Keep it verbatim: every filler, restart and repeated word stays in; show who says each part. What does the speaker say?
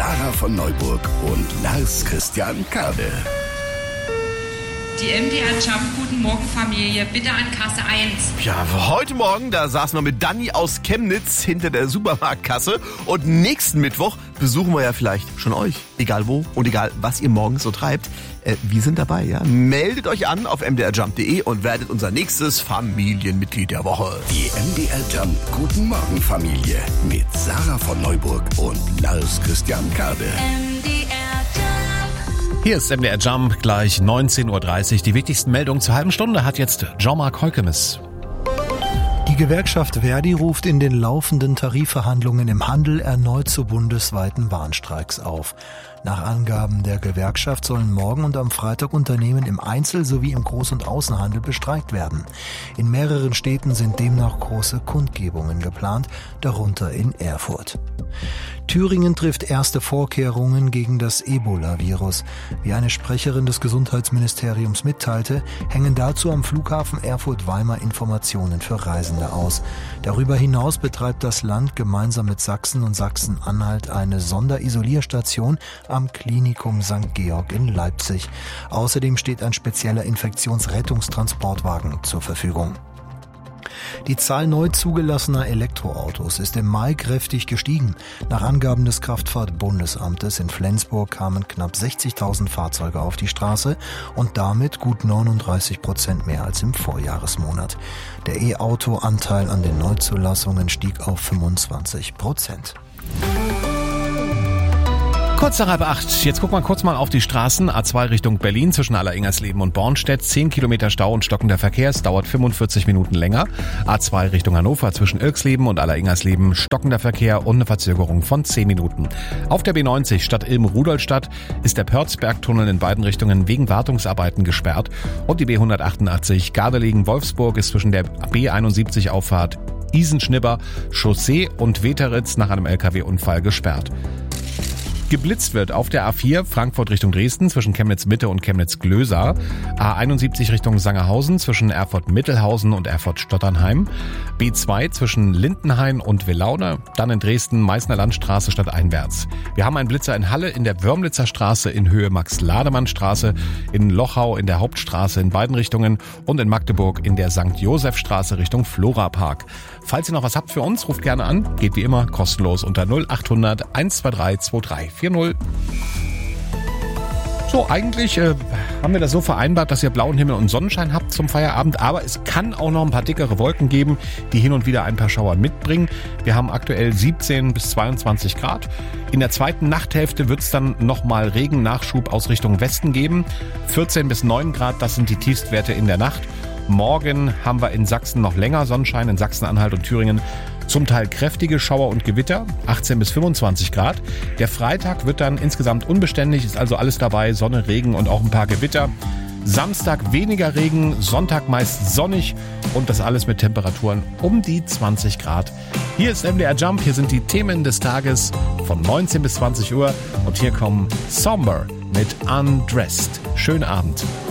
Speaker 1: Sarah von Neuburg und Lars Christian Kade.
Speaker 2: Die M D R Jump, guten Morgen Familie, bitte an Kasse eins.
Speaker 3: Ja, heute Morgen, da saßen wir mit Dani aus Chemnitz hinter der Supermarktkasse und nächsten Mittwoch besuchen wir ja vielleicht schon euch, egal wo und egal was ihr morgens so treibt. Äh, wir sind dabei, ja. Meldet euch an auf m d r jump punkt d e und werdet unser nächstes Familienmitglied der Woche.
Speaker 1: Die M D R Jump, guten Morgen Familie mit Sarah von Neuburg und Lars Christian Kade.
Speaker 4: M D R Jump.
Speaker 5: Hier ist M D R Jump, gleich neunzehn Uhr dreißig. Die wichtigsten Meldungen zur halben Stunde hat jetzt Jean-Marc Heukemes.
Speaker 6: Die Gewerkschaft Verdi ruft in den laufenden Tarifverhandlungen im Handel erneut zu bundesweiten Warnstreiks auf. Nach Angaben der Gewerkschaft sollen morgen und am Freitag Unternehmen im Einzel- sowie im Groß- und Außenhandel bestreikt werden. In mehreren Städten sind demnach große Kundgebungen geplant, darunter in Erfurt. Thüringen trifft erste Vorkehrungen gegen das Ebola-Virus. Wie eine Sprecherin des Gesundheitsministeriums mitteilte, hängen dazu am Flughafen Erfurt-Weimar Informationen für Reisende aus. Darüber hinaus betreibt das Land gemeinsam mit Sachsen und Sachsen-Anhalt eine Sonderisolierstation am Klinikum Sankt Georg in Leipzig. Außerdem steht ein spezieller Infektionsrettungstransportwagen zur Verfügung. Die Zahl neu zugelassener Elektroautos ist im Mai kräftig gestiegen. Nach Angaben des Kraftfahrtbundesamtes in Flensburg kamen knapp sechzigtausend Fahrzeuge auf die Straße und damit gut neununddreißig Prozent mehr als im Vorjahresmonat. Der E-Auto-Anteil an den Neuzulassungen stieg auf fünfundzwanzig Prozent.
Speaker 5: Kurz nach halb acht. Jetzt gucken wir kurz mal auf die Straßen. A zwei Richtung Berlin zwischen Allersingersleben und Bornstedt. zehn Kilometer Stau und stockender Verkehr. Es dauert fünfundvierzig Minuten länger. A zwei Richtung Hannover zwischen Ilksleben und Allersingersleben. Stockender Verkehr und eine Verzögerung von zehn Minuten. Auf der B neunzig Stadt Ilm-Rudolstadt ist der Pörzbergtunnel in beiden Richtungen wegen Wartungsarbeiten gesperrt. Und die B hundertachtundachtzig Gardelegen-Wolfsburg ist zwischen der B einundsiebzig Auffahrt Isenschnibber Chaussee und Weteritz nach einem L K W-Unfall gesperrt. Geblitzt wird auf der A vier Frankfurt Richtung Dresden zwischen Chemnitz-Mitte und Chemnitz-Glösa, A einundsiebzig Richtung Sangerhausen zwischen Erfurt-Mittelhausen und Erfurt-Stotternheim, B zwei zwischen Lindenhain und Willaune, dann in Dresden Meißner Landstraße stadteinwärts. Wir haben einen Blitzer in Halle in der Wörmlitzer Straße in Höhe Max-Lademann-Straße, in Lochau in der Hauptstraße in beiden Richtungen und in Magdeburg in der Sankt Josef-Straße Richtung Flora-Park. Falls ihr noch was habt für uns, ruft gerne an. Geht wie immer kostenlos unter null achthundert eins zwei drei zwei drei vier null. So, eigentlich äh, haben wir das so vereinbart, dass ihr blauen Himmel und Sonnenschein habt zum Feierabend, aber es kann auch noch ein paar dickere Wolken geben, die hin und wieder ein paar Schauer mitbringen. Wir haben aktuell siebzehn bis zweiundzwanzig Grad. In der zweiten Nachthälfte wird es dann nochmal Regennachschub aus Richtung Westen geben. vierzehn bis neun Grad, das sind die Tiefstwerte in der Nacht. Morgen haben wir in Sachsen noch länger Sonnenschein, in Sachsen-Anhalt und Thüringen zum Teil kräftige Schauer und Gewitter, achtzehn bis fünfundzwanzig Grad. Der Freitag wird dann insgesamt unbeständig, ist also alles dabei, Sonne, Regen und auch ein paar Gewitter. Samstag weniger Regen, Sonntag meist sonnig und das alles mit Temperaturen um die zwanzig Grad. Hier ist M D R Jump, hier sind die Themen des Tages von neunzehn bis zwanzig Uhr und hier kommen Somber mit Undressed. Schönen Abend.